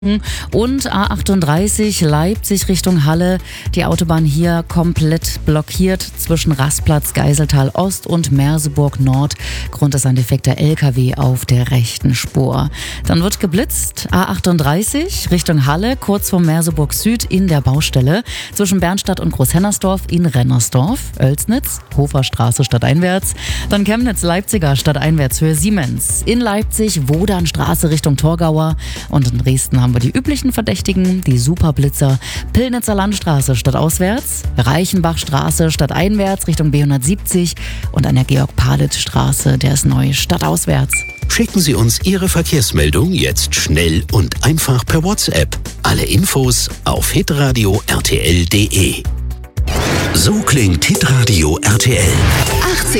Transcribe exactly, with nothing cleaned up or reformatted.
Und A achtunddreißig Leipzig Richtung Halle. Die Autobahn hier komplett blockiert zwischen Rastplatz Geiseltal Ost und Merseburg Nord. Grund ist ein defekter L K W auf der rechten Spur. Dann wird geblitzt. A achtunddreißig Richtung Halle, kurz vor Merseburg Süd in der Baustelle. Zwischen Bernstadt und Großhennersdorf in Rennersdorf. Oelsnitz, Hoferstraße stadteinwärts. Dann Chemnitz, Leipziger stadteinwärts, Höhe Siemens. In Leipzig, Wodanstraße Richtung Torgauer. Und in Dresden haben wir die üblichen Verdächtigen, die Superblitzer. Pillnitzer Landstraße stadtauswärts, Reichenbachstraße stadteinwärts Richtung B hundertsiebzig und an der Georg-Palitz-Straße, der ist neu stadtauswärts. Schicken Sie uns Ihre Verkehrsmeldung jetzt schnell und einfach per WhatsApp. Alle Infos auf hitradio r t l punkt d e. So klingt Hitradio R T L. achtzig